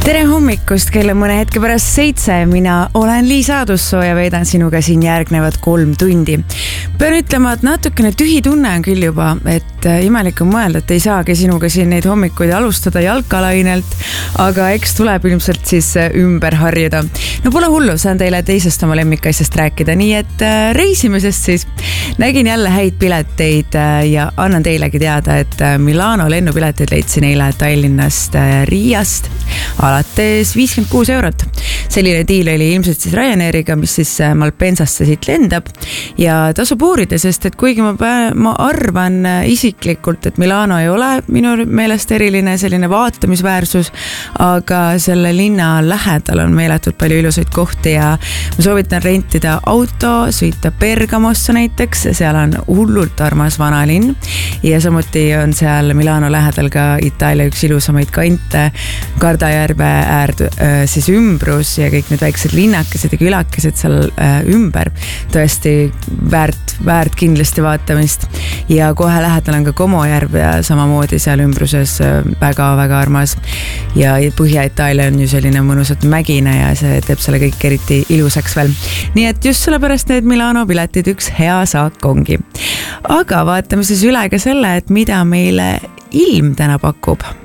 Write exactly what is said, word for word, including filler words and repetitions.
tere hommikust, kelle mõne hetke pärast seitse. Mina olen Liis Aadussoo ja veedan sinuga siin järgnevad kolm tundi. Pean ütlema, et natukene tühi tunne on küll juba, et imelik on mõelda, et ei saagi sinuga siin neid hommikuid alustada jalkalainelt, aga eks tuleb ilmselt siis ümber harjuda. No pole hullu, saan teile teisest oma lemmikaisest rääkida, nii et reisimisest siis. Nägin jälle häid pileteid ja annan teilegi teada, et Milano lennupileteid leidsin eile Tallinnast Riiast alates viiskümmend kuus eurot. Selline diil oli ilmselt siis Ryanairiga, mis siis Malpensasse siit lendab ja tasub uurida, sest et kuigi ma, ma arvan isiklikult, et Milano ei ole minu meelest eriline selline vaatamisväärsus, aga selle linna lähedal on meeletult palju ilusaid kohti ja ma soovitan rentida auto, sõita Bergamosse näiteks, seal on hullult armas vana linn ja samuti on seal Milano lähedal ka Itaalia üks ilusamaid kante, Gardajärve äärd siis ümbrus ja kõik need väiksed linnakesed ja külakesed seal ümber. Tõesti väärt, väärt kindlasti vaatamist ja kohe lähedal on ka Komojärv ja samamoodi seal ümbruses väga-väga armas ja Põhja-Itaalia on ju selline mõnusat mägine ja see teeb selle kõik eriti ilusaks veel. Nii et just sellepärast need Milano piletid üks hea saak ongi. Aga vaatame siis üle ka selle, et mida meile ilm täna pakub.